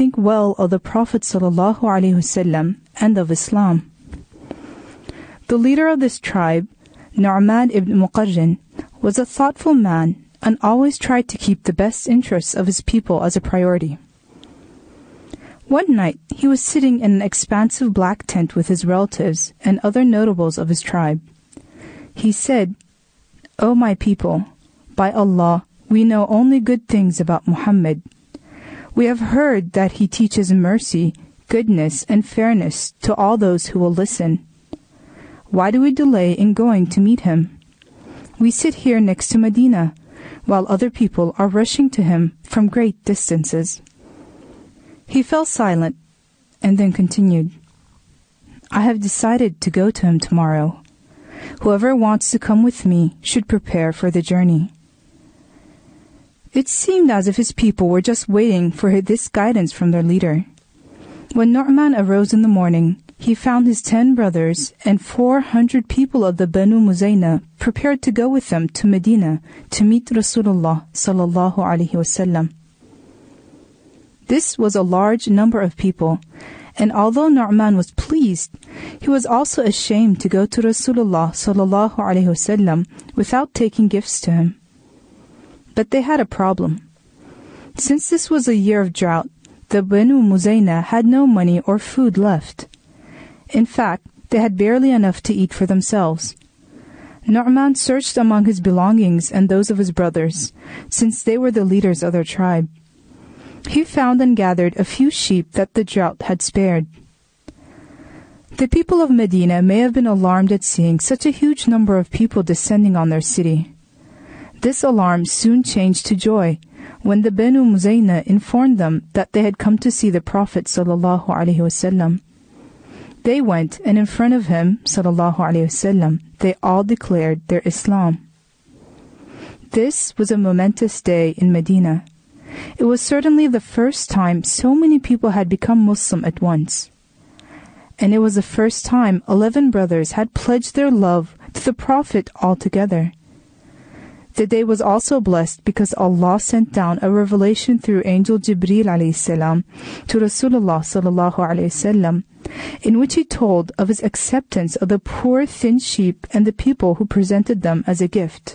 think well of the Prophet ﷺ and of Islam. The leader of this tribe, Nu'man ibn Muqarrin, was a thoughtful man and always tried to keep the best interests of his people as a priority. One night, he was sitting in an expansive black tent with his relatives and other notables of his tribe. He said, "O my people, by Allah, we know only good things about Muhammad. We have heard that he teaches mercy, goodness, and fairness to all those who will listen. Why do we delay in going to meet him? We sit here next to Medina, while other people are rushing to him from great distances." He fell silent and then continued, "I have decided to go to him tomorrow. Whoever wants to come with me should prepare for the journey." It seemed as if his people were just waiting for this guidance from their leader. When Nu'man arose in the morning, he found his 10 brothers and 400 people of the Banu Muzayna prepared to go with them to Medina to meet Rasulullah sallallahu alaihi wasallam. This was a large number of people, and although Nu'man was pleased, he was also ashamed to go to Rasulullah sallallahu alaihi wasallam without taking gifts to him. But they had a problem. Since this was a year of drought, the Banu Muzayna had no money or food left. In fact, they had barely enough to eat for themselves. Nu'man searched among his belongings and those of his brothers, since they were the leaders of their tribe. He found and gathered a few sheep that the drought had spared. The people of Medina may have been alarmed at seeing such a huge number of people descending on their city. This alarm soon changed to joy when the Banu Muzayna informed them that they had come to see the Prophet sallallahu alaihi wasallam. They went, and in front of him sallallahu alaihi wasallam, they all declared their Islam. This was a momentous day in Medina. It was certainly the first time so many people had become Muslim at once. And it was the first time 11 brothers had pledged their love to the Prophet altogether. The day was also blessed because Allah sent down a revelation through Angel Jibreel alayhi salam to Rasulullah sallallahu alayhi wasallam, in which he told of his acceptance of the poor thin sheep and the people who presented them as a gift.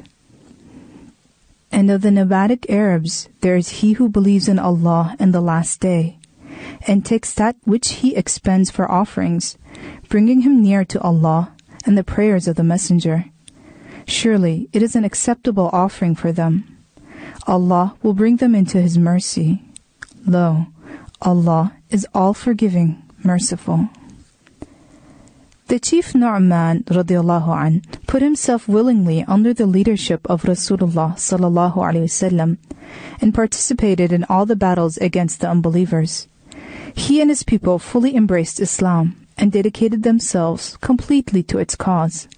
And of the nomadic Arabs, there is he who believes in Allah and the last day, and takes that which he expends for offerings, bringing him near to Allah and the prayers of the Messenger. Surely it is an acceptable offering for them. Allah will bring them into His mercy. Lo, Allah is all-forgiving, merciful. The chief Nu'man radiallahu an put himself willingly under the leadership of Rasulullah sallallahu alaihi wasallam and participated in all the battles against the unbelievers. He and his people fully embraced Islam and dedicated themselves completely to its cause.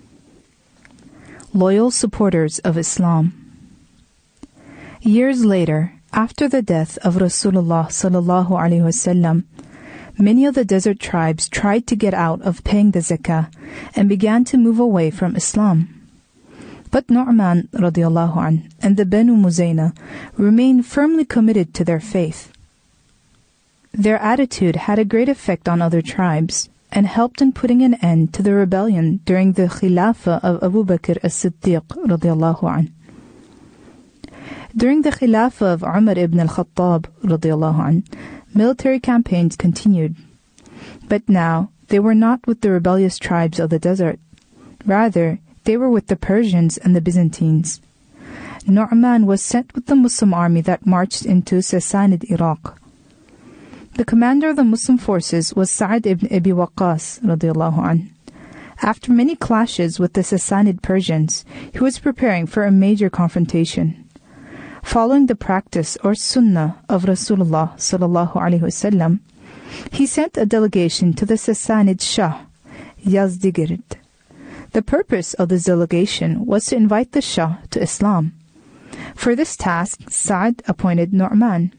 Loyal supporters of Islam. Years later, after the death of Rasulullah sallallahu alaihi wasallam, many of the desert tribes tried to get out of paying the zakah and began to move away from Islam. But Nu'man radiallahu an and the Banu Muzayna remained firmly committed to their faith. Their attitude had a great effect on other tribes and helped in putting an end to the rebellion during the Khilafah of Abu Bakr as-Siddiq radiallahu an. During the Khilafah of Umar ibn al-Khattab radiallahu an, military campaigns continued. But now they were not with the rebellious tribes of the desert. Rather, they were with the Persians and the Byzantines. Nu'man was sent with the Muslim army that marched into Sassanid Iraq. The commander of the Muslim forces was Sa'd ibn Abi Waqqas radiallahu an. After many clashes with the Sassanid Persians, he was preparing for a major confrontation. Following the practice or sunnah of Rasulullah sallallahu alaihi wasallam, he sent a delegation to the Sassanid Shah, Yazdigird. The purpose of this delegation was to invite the Shah to Islam. For this task, Sa'd appointed Nu'man.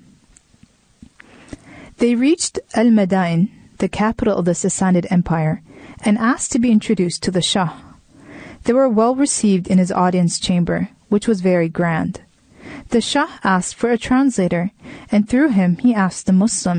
They reached Al-Madain, the capital of the Sassanid Empire, and asked to be introduced to the Shah. They were well received in his audience chamber, which was very grand. The Shah asked for a translator, and through him he asked the Muslims